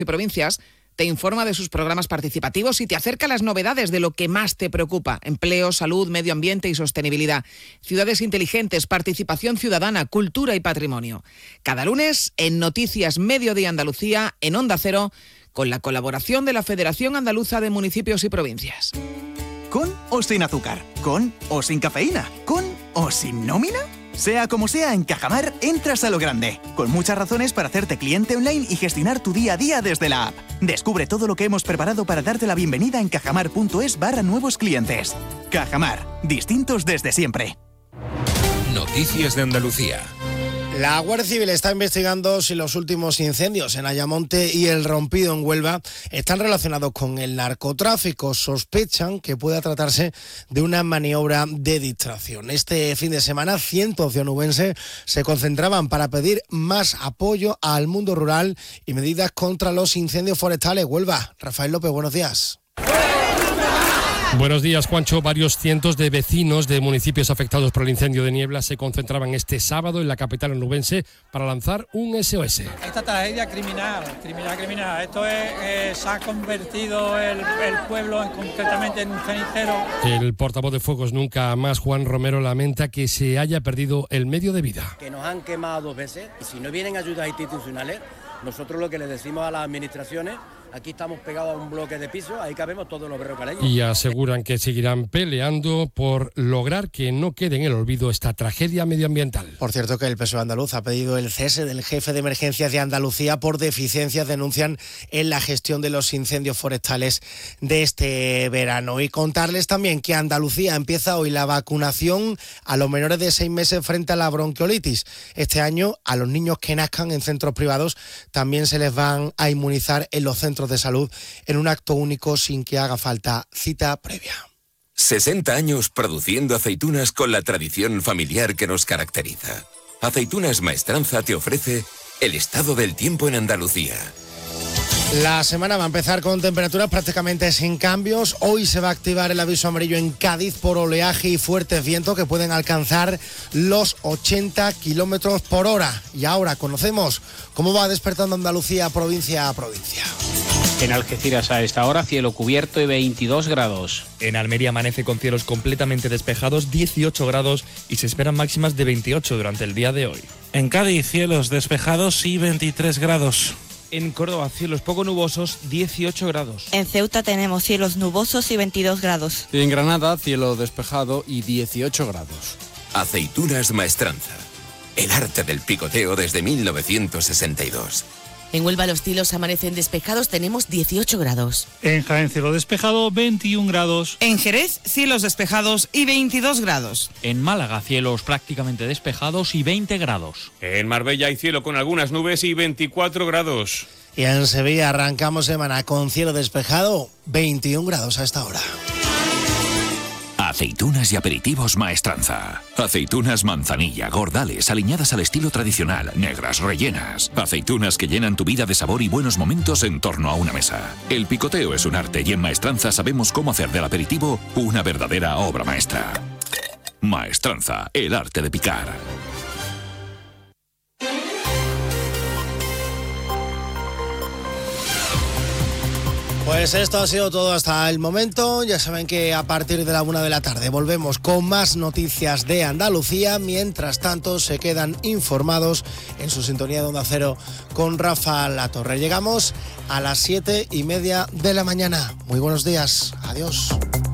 y provincias te informa de sus programas participativos y te acerca las novedades de lo que más te preocupa: empleo, salud, medio ambiente y sostenibilidad, ciudades inteligentes, participación ciudadana, cultura y patrimonio. Cada lunes en Noticias Mediodía Andalucía, en Onda Cero, con la colaboración de la Federación Andaluza de Municipios y Provincias. ¿Con o sin azúcar? ¿Con o sin cafeína? ¿Con o sin nómina? Sea como sea, en Cajamar entras a lo grande, con muchas razones para hacerte cliente online y gestionar tu día a día desde la app. Descubre todo lo que hemos preparado para darte la bienvenida en cajamar.es/nuevos clientes. Cajamar, distintos desde siempre. Noticias de Andalucía. La Guardia Civil está investigando si los últimos incendios en Ayamonte y El Rompido en Huelva están relacionados con el narcotráfico. Sospechan que pueda tratarse de una maniobra de distracción. Este fin de semana, cientos de onubenses se concentraban para pedir más apoyo al mundo rural y medidas contra los incendios forestales. Huelva, Rafael López, buenos días. Buenos días, Juancho. Varios cientos de vecinos de municipios afectados por el incendio de Niebla se concentraban este sábado en la capital onubense para lanzar un SOS. Esta tragedia criminal. Esto se ha convertido el pueblo concretamente en un cenicero. El portavoz de Fuegos Nunca Más, Juan Romero, lamenta que se haya perdido el medio de vida. Que nos han quemado 2 veces y si no vienen ayudas institucionales, nosotros lo que le decimos a las administraciones: aquí estamos pegados a un bloque de piso, ahí cabemos todos los berrocaleños. Y aseguran que seguirán peleando por lograr que no quede en el olvido esta tragedia medioambiental. Por cierto, que el PSOE andaluz ha pedido el cese del jefe de emergencias de Andalucía por deficiencias, denuncian, en la gestión de los incendios forestales de este verano. Y contarles también que Andalucía empieza hoy la vacunación a los menores de 6 meses frente a la bronquiolitis. Este año, a los niños que nazcan en centros privados también se les van a inmunizar en los centros de salud en un acto único sin que haga falta cita previa. 60 años produciendo aceitunas con la tradición familiar que nos caracteriza. Aceitunas Maestranza te ofrece el estado del tiempo en Andalucía. La semana va a empezar con temperaturas prácticamente sin cambios. Hoy se va a activar el aviso amarillo en Cádiz por oleaje y fuertes vientos que pueden alcanzar los 80 kilómetros por hora. Y ahora conocemos cómo va despertando Andalucía provincia a provincia. En Algeciras a esta hora, cielo cubierto y 22 grados. En Almería amanece con cielos completamente despejados, 18 grados, y se esperan máximas de 28 durante el día de hoy. En Cádiz, cielos despejados y 23 grados. En Córdoba, cielos poco nubosos, 18 grados. En Ceuta tenemos cielos nubosos y 22 grados. Y en Granada, cielo despejado y 18 grados. Aceitunas Maestranza. El arte del picoteo desde 1962. En Huelva los cielos amanecen despejados, tenemos 18 grados. En Jaén, cielo despejado, 21 grados. En Jerez, cielos despejados y 22 grados. En Málaga, cielos prácticamente despejados y 20 grados. En Marbella hay cielo con algunas nubes y 24 grados. Y en Sevilla arrancamos semana con cielo despejado, 21 grados a esta hora. Aceitunas y aperitivos Maestranza. Aceitunas manzanilla, gordales, aliñadas al estilo tradicional, negras, rellenas. Aceitunas que llenan tu vida de sabor y buenos momentos en torno a una mesa. El picoteo es un arte y en Maestranza sabemos cómo hacer del aperitivo una verdadera obra maestra. Maestranza, el arte de picar. Pues esto ha sido todo hasta el momento. Ya saben que a partir de la 1 de la tarde volvemos con más noticias de Andalucía. Mientras tanto, se quedan informados en su sintonía de Onda Cero con Rafa Latorre. Llegamos a las 7:30 de la mañana. Muy buenos días. Adiós.